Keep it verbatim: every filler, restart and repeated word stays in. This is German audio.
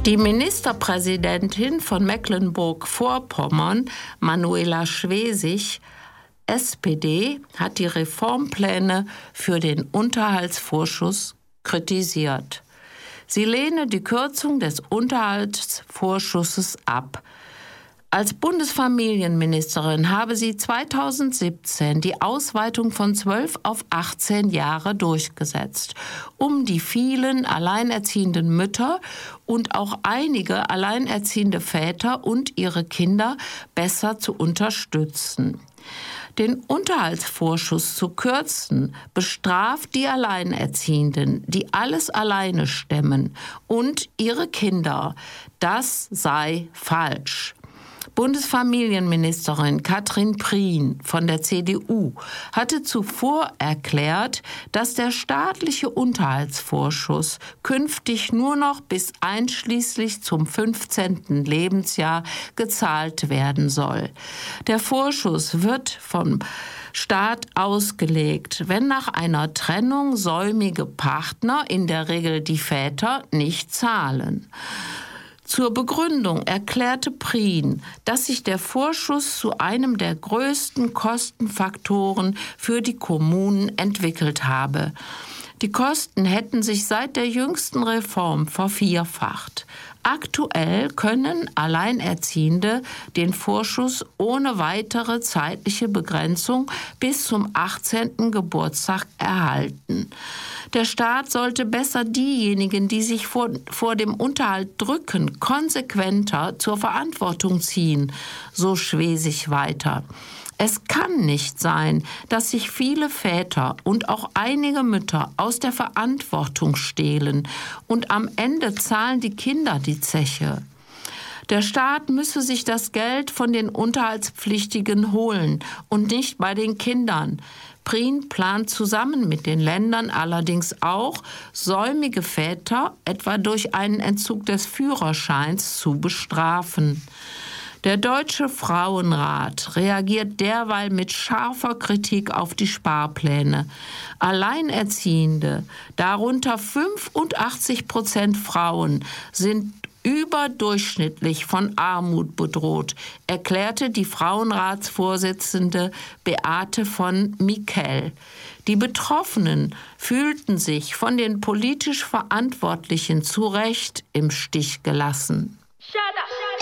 Die Ministerpräsidentin von Mecklenburg-Vorpommern, Manuela Schwesig, S P D, hat die Reformpläne für den Unterhaltsvorschuss kritisiert. Sie lehne die Kürzung des Unterhaltsvorschusses ab. Als Bundesfamilienministerin habe sie zweitausendsiebzehn die Ausweitung von zwölf auf achtzehn Jahre durchgesetzt, um die vielen alleinerziehenden Mütter und auch einige alleinerziehende Väter und ihre Kinder besser zu unterstützen. Den Unterhaltsvorschuss zu kürzen, bestraft die Alleinerziehenden, die alles alleine stemmen, und ihre Kinder. Das sei falsch. Bundesfamilienministerin Katrin Prien von der C D U hatte zuvor erklärt, dass der staatliche Unterhaltsvorschuss künftig nur noch bis einschließlich zum fünfzehnten Lebensjahr gezahlt werden soll. Der Vorschuss wird vom Staat ausgelegt, wenn nach einer Trennung säumige Partner, in der Regel die Väter, nicht zahlen. Zur Begründung erklärte Prien, dass sich der Vorschuss zu einem der größten Kostenfaktoren für die Kommunen entwickelt habe. Die Kosten hätten sich seit der jüngsten Reform vervierfacht. Aktuell können Alleinerziehende den Vorschuss ohne weitere zeitliche Begrenzung bis zum achtzehnten Geburtstag erhalten. Der Staat sollte besser diejenigen, die sich vor, vor dem Unterhalt drücken, konsequenter zur Verantwortung ziehen, so Schwesig weiter. Es kann nicht sein, dass sich viele Väter und auch einige Mütter aus der Verantwortung stehlen und am Ende zahlen die Kinder die Zeche. Der Staat müsse sich das Geld von den Unterhaltspflichtigen holen und nicht bei den Kindern. Prien plant zusammen mit den Ländern allerdings auch, säumige Väter etwa durch einen Entzug des Führerscheins zu bestrafen. Der Deutsche Frauenrat reagiert derweil mit scharfer Kritik auf die Sparpläne. Alleinerziehende, darunter fünfundachtzig Prozent Frauen, sind überdurchschnittlich von Armut bedroht, erklärte die Frauenratsvorsitzende Beate von Mikell. Die Betroffenen fühlten sich von den politisch Verantwortlichen zu Recht im Stich gelassen. Shut up.